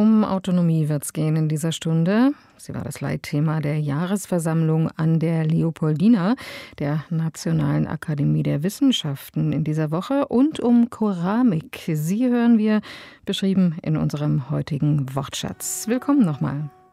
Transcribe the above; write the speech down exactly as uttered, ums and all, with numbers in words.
Um Autonomie wird es gehen in dieser Stunde. Sie war das Leitthema der Jahresversammlung an der Leopoldina, der Nationalen Akademie der Wissenschaften in dieser Woche, und um Keramik. Sie hören wir beschrieben in unserem heutigen Wortschatz. Willkommen nochmal.